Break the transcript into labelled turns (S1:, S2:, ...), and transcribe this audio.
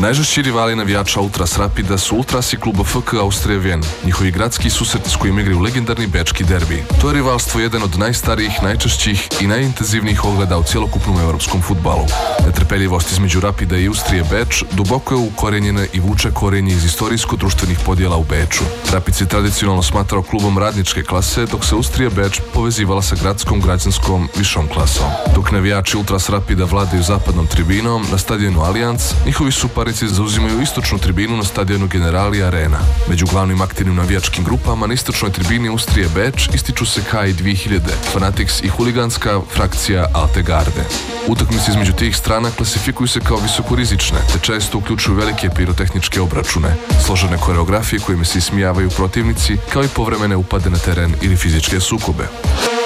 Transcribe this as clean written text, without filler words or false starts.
S1: Najžešći rivali navijača Ultras Rapida su Ultrasi kluba FK Austrije Vjen, njihovi gradski susreti s kojim igraju legendarni bečki derbi. To je rivalstvo jedan od najstarijih, najčešćih i najintenzivnijih ogleda u cjelokupnom evropskom fudbalu. Netrpeljivost između Rapida i Austrije Beč duboko je ukorenjena i vuče korenje iz istorijsko-društvenih podjela u Beču. Rapid se tradicionalno smatrao klubom radničke klase, dok se Austrija Beč povezivala sa gradskom, građanskom, višom klasom. Dok navijači Ultras Rapida vladaju zapadnom tribinom, na stadionu Allianz, njihovi suparici zauzimaju istočnu tribinu na stadionu Generali Arena. Među glavnim aktivnim navijačkim grupama na istočnoj tribini Austrije Beč ističu se KAI 2000, Fanatics i huliganska frakcija Alte Garde. Utakmice između tih strana klasifikuju se kao visokorizične, te često uključuju velike pirotehničke obračune, složene koreografije kojima se ismijavaju protivnici, kao i povremene upade na teren ili fizičke sukobe.